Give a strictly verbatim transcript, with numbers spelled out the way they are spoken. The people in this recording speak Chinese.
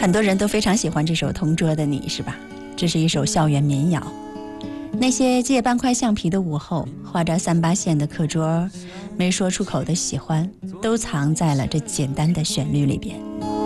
很多人都非常喜欢这首《同桌的你》，是吧？这是一首校园民谣。那些借半块橡皮的午后，画着三八线的课桌，没说出口的喜欢，都藏在了这简单的旋律里边。